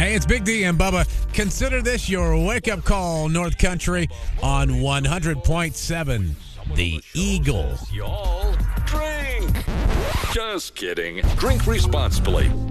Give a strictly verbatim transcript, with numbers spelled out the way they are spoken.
Hey, it's Big D and Bubba. Consider this your wake-up call, North Country, on one hundred point seven. The Eagle. Y'all drink. Just kidding. Drink responsibly.